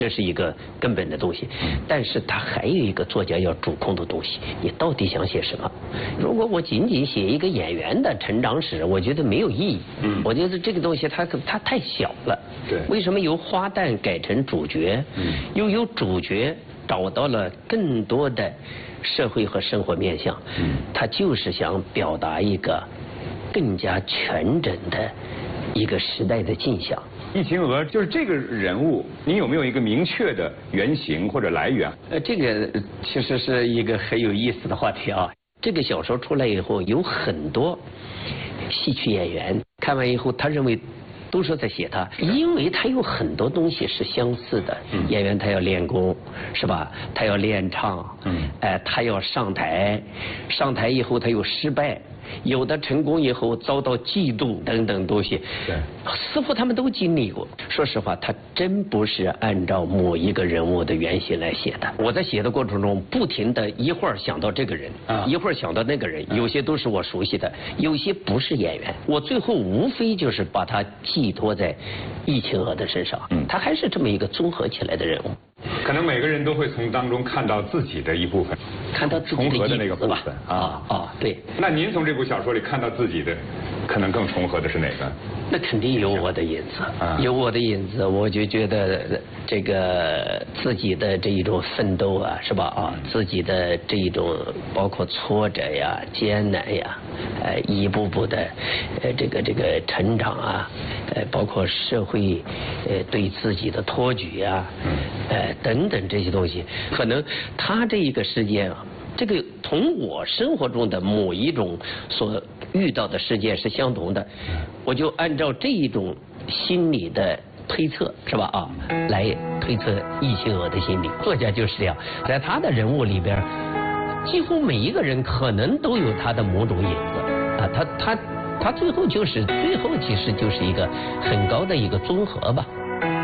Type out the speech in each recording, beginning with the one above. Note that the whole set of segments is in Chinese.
这是一个根本的东西，但是它还有一个作家要主控的东西，你到底想写什么？如果我仅仅写一个演员的成长史，我觉得没有意义。我觉得这个东西它太小了。 对。 为什么由花旦改成主角？又由主角找到了更多的社会和生活面向。他就是想表达一个更加全整的一个时代的镜像。 易秦娥就是这个人物，你有没有一个明确的原型或者来源？ 这个其实是一个很有意思的话题啊。这个小说出来以后，有很多戏曲演员看完以后，他认为都说在写他，因为他有很多东西是相似的。演员他要练功，是吧？他要练唱，他要上台，上台以后他有失败。有的成功以后遭到嫉妒等等东西， 对， 似乎他们都经历过。说实话，他真不是按照某一个人物的原型来写的。我在写的过程中，不停的一会儿想到这个人，一会儿想到那个人，有些都是我熟悉的，有些不是演员。我最后无非就是把它寄托在易秦娥的身上，他还是这么一个综合起来的人物。 可能每个人都会从当中看到自己的一部分， 看到自己的重合的那个部分对。 那您从这部小说里看到自己的，可能更重合的是哪个？ 那肯定有我的影子，有我的影子，我就觉得这个自己的这一种奋斗啊，是吧？自己的这一种包括挫折呀、艰难呀，一步步的这个成长啊，包括社会对自己的托举啊，等等这些东西，可能他这一个事件啊，这个同我生活中的某一种所遇到的事件是相同的，我就按照这一种心理的推测，是吧？来推测易秦娥的心理。作家就是这样，在他的人物里边，几乎每一个人可能都有他的某种影子他最后其实就是一个很高的一个综合吧。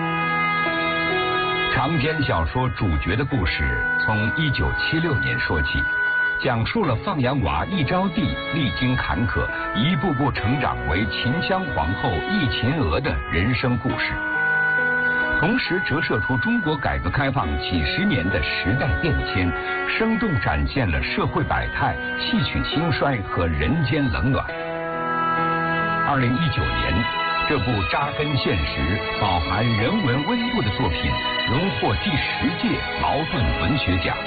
长篇小说主角的故事从1976年说起，讲述了放羊娃易招娣历经坎坷，一步步成长为秦香皇后易秦娥的人生故事，同时折射出中国改革开放几十年的时代变迁，生动展现了社会百态、戏曲兴衰和人间冷暖。2019年，这部扎根现实、饱含人文温度的作品荣获第10届茅盾文学奖。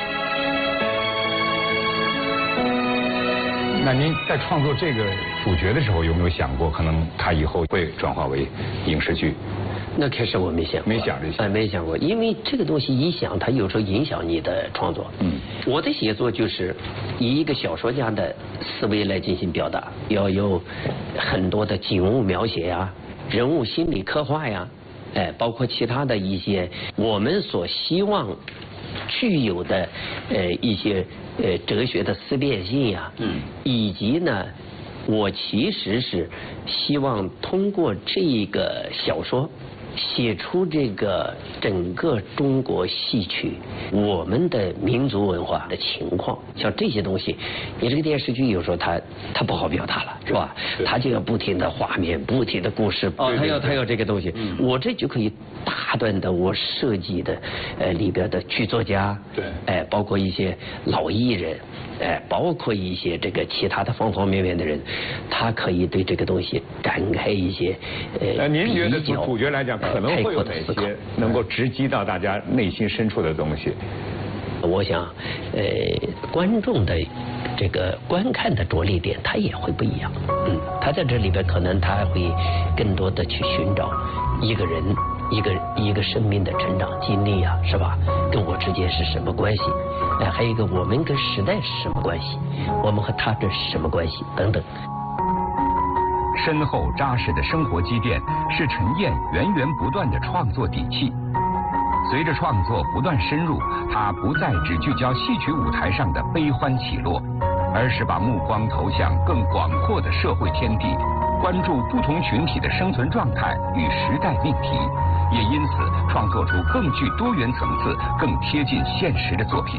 那您在创作这个主角的时候，有没有想过，可能他以后会转化为影视剧？ 那开始我没想过，没想过，因为这个东西一想，它有时候影响你的创作。我的写作就是以一个小说家的思维来进行表达，要有很多的景物描写呀、人物心理刻画呀，包括其他的一些我们所希望具有的一些哲学的思辨性呀，以及呢，我其实是希望通过这个小说写出这个整个中国戏曲我们的民族文化的情况，像这些东西，你这个电视剧有时候它不好表达了，是吧？它就要不停的画面，不停的故事，它要这个东西，我这就可以大段的我设计的里边的剧作家，对，包括一些老艺人，包括一些这个其他的方方面面的人，他可以对这个东西展开一些您觉得从主角来讲，可能会有哪些能够直击到大家内心深处的东西？ 我想，观众的这个观看的着力点，它也会不一样。他在这里边可能他会更多的去寻找一个人一个生命的成长经历啊，是吧？跟我之间是什么关系？还有一个我们跟时代是什么关系？我们和他这是什么关系？等等。 深厚扎实的生活积淀是陈燕源源不断的创作底气。随着创作不断深入，他不再只聚焦戏曲舞台上的悲欢起落，而是把目光投向更广阔的社会天地，关注不同群体的生存状态与时代命题，也因此创作出更具多元层次、更贴近现实的作品。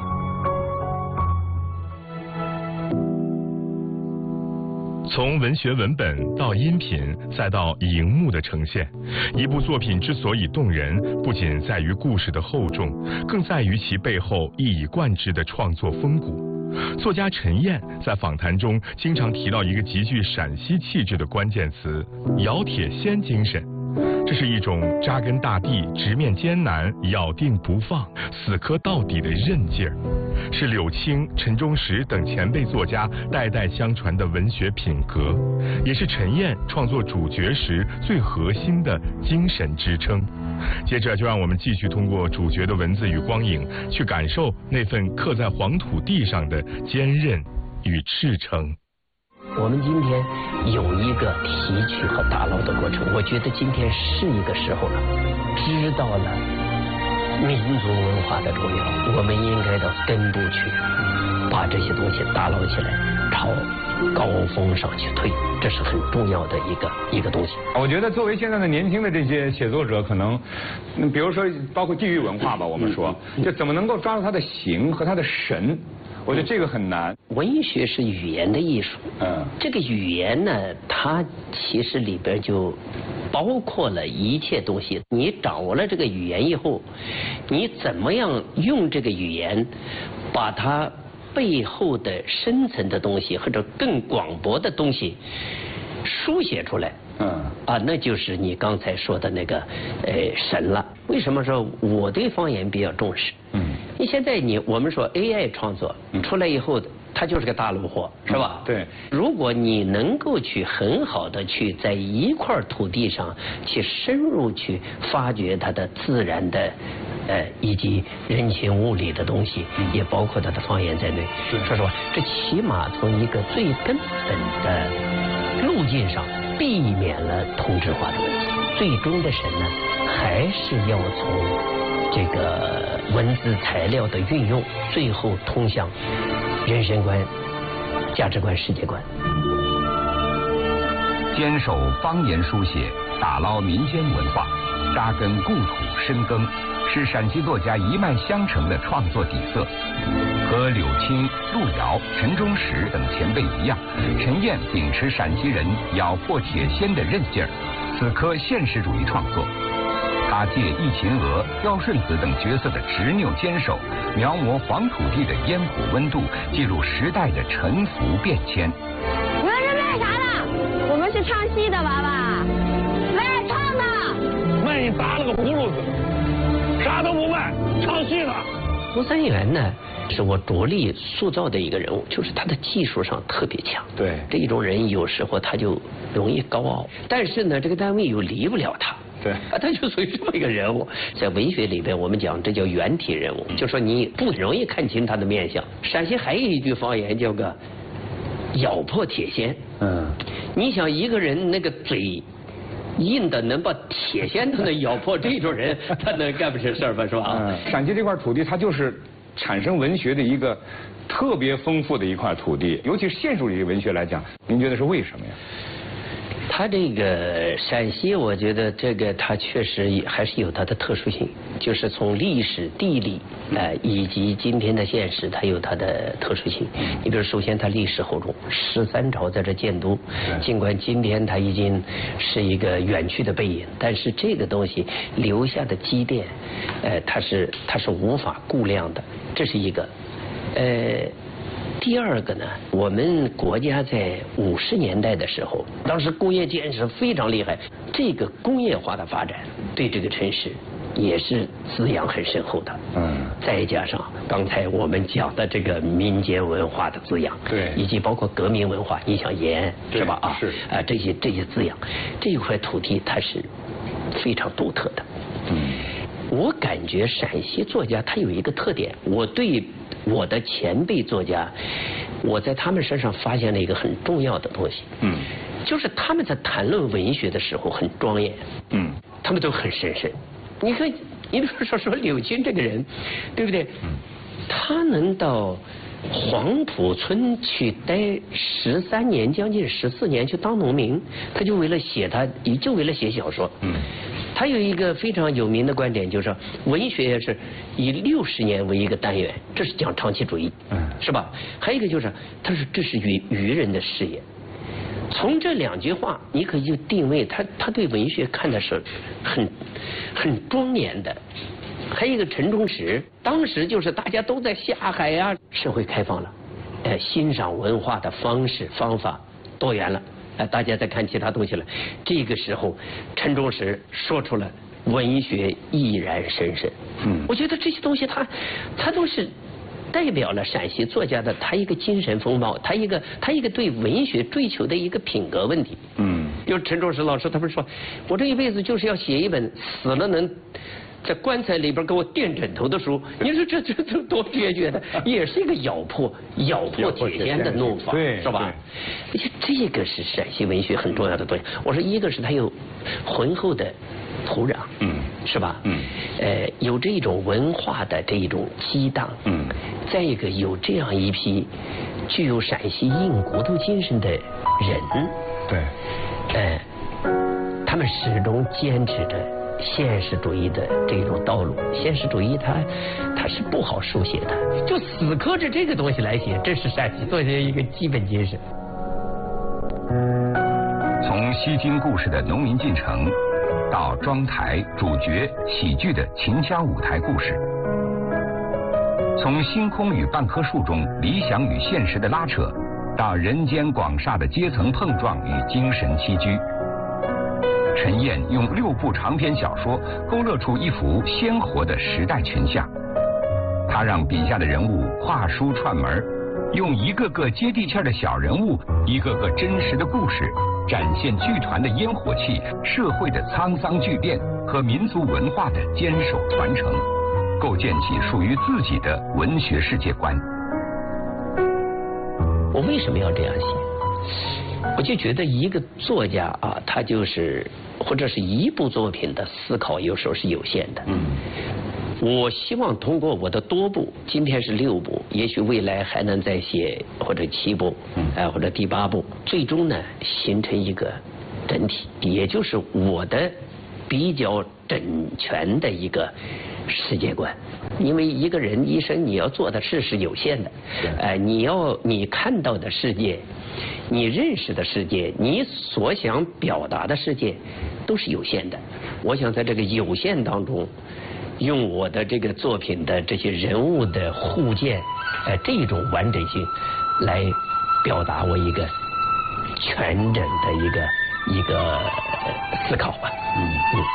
从文学文本到音频，再到荧幕的呈现，一部作品之所以动人，不仅在于故事的厚重，更在于其背后一以贯之的创作风骨。作家陈燕在访谈中经常提到一个极具陕西气质的关键词——咬铁锨精神。这是一种扎根大地、直面艰难、咬定不放、死磕到底的韧劲儿，是柳青、陈忠实等前辈作家代代相传的文学品格，也是陈燕创作主角时最核心的精神支撑。接着就让我们继续通过主角的文字与光影，去感受那份刻在黄土地上的坚韧与赤诚。 我们今天有一个提取和打捞的过程，我觉得今天是一个时候了，知道了民族文化的重要，我们应该到根部去把这些东西打捞起来，朝高峰上去推，这是很重要的一个东西。 我觉得作为现在的年轻的这些写作者，可能比如说包括地域文化吧，我们说就怎么能够抓住它的形和它的神，我觉得这个很难。 文学是语言的艺术，这个语言呢，它其实里边就包括了一切东西。你掌握了这个语言以后，你怎么样用这个语言把它背后的深层的东西或者更广博的东西书写出来，那就是你刚才说的那个神了。为什么说我对方言比较重视？你现在我们说 AI 创作出来以后，它就是个大陆货，是吧？ 对。 如果你能够去很好的去在一块土地上去深入去发掘它的自然的以及人情物理的东西，也包括它的方言在内。说实话，这起码从一个最根本的路径上避免了同质化的问题。最终的神呢，还是要从这个文字材料的运用，最后通向人生观、价值观、世界观。 坚守方言书写，打捞民间文化，扎根故土深耕，是陕西作家一脉相承的创作底色。和柳青、路遥、陈忠实等前辈一样，陈燕秉持陕西人咬破铁锨的韧劲儿，此刻现实主义创作。他借易秦娥、刁顺子等角色的执拗坚守，描摹黄土地的烟火温度，记录时代的沉浮变迁。 你们是卖啥的？我们是唱戏的娃娃，卖唱的。 卖你砸了个葫芦子，啥都不卖，唱戏的。 吴三元呢，是我着力塑造的一个人物，就是他的技术上特别强。 对， 这一种人有时候他就容易高傲，但是呢，这个单位又离不了他。 对， 他就属于这么一个人物。在文学里边，我们讲这叫原体人物，就说你不容易看清他的面相。陕西还有一句方言叫个咬破铁锨。你想一个人那个嘴硬的能把铁锨都能咬破，这种人他能干不成事儿吧？是吧？ 陕西这块土地，它就是产生文学的一个特别丰富的一块土地，尤其是现实主义文学来讲，您觉得是为什么呀？ 它这个陕西，我觉得这个它确实还是有它的特殊性，就是从历史、地理以及今天的现实，它有它的特殊性。你比如，首先它历史厚重，13朝在这建都，尽管今天它已经是一个远去的背影，但是这个东西留下的积淀，它是无法估量的，这是一个。第二个呢，我们国家在50年代的时候，当时工业建设非常厉害，这个工业化的发展对这个城市也是滋养很深厚的。再加上刚才我们讲的这个民间文化的滋养， 对， 以及包括革命文化，你想延安是吧？ 是这些滋养，这一块土地它是非常独特的。我感觉陕西作家他有一个特点，我对我的前辈作家，我在他们身上发现了一个很重要的东西，就是他们在谈论文学的时候很庄严，他们都很神圣。你看，你比如说柳青这个人，对不对？他能到黄浦村去待13年，将近14年去当农民，他就为了写小说。他有一个非常有名的观点，就是说文学是以60年为一个单元，这是讲长期主义，是吧？还有一个就是，他说这是愚人的事业。 从这2句话，你可以就定位他对文学看的是很庄严的。还有一个陈忠实，当时就是大家都在下海啊，社会开放了，欣赏文化的方式方法多元了，大家在看其他东西了。这个时候，陈忠实说出了文学毅然神神。我觉得这些东西他都是代表了陕西作家的他一个精神风貌，他一个对文学追求的一个品格问题。就陈忠实老师他不是说，我这一辈子就是要写一本死了能在棺材里边给我垫枕头的书。你说这多决绝的，也是一个咬破铁肩的怒放，是吧？而且这个是陕西文学很重要的东西。我说一个是它有浑厚的土壤，是吧？有这种文化的这种激荡，再一个有这样一批具有陕西硬骨头精神的人，对，他们始终坚持着现实主义的这种道路。现实主义它是不好书写的，就死磕着这个东西来写，这是陕西作家一个基本精神。 从西京故事的农民进城，到庄台、主角、喜剧的秦腔舞台故事，从星空与半棵树中理想与现实的拉扯，到人间广厦的阶层碰撞与精神栖居，陈燕用6部长篇小说勾勒出一幅鲜活的时代群像。他让笔下的人物跨书串门，用一个个接地气的小人物，一个个真实的故事，展现剧团的烟火气、社会的沧桑巨变和民族文化的坚守传承，构建起属于自己的文学世界观。 我为什么要这样写？我就觉得一个作家啊，他就是或者是一部作品的思考有时候是有限的。我希望通过我的多部，今天是6部，也许未来还能再写或者7部，或者第8部，最终呢形成一个整体，也就是我的比较整全的一个世界观。因为一个人一生你要做的事是有限的，你看到的世界，你认识的世界，你所想表达的世界都是有限的。我想在这个有限当中，用我的这个作品的这些人物的互鉴，这种完整性来表达我一个全整的一个思考吧。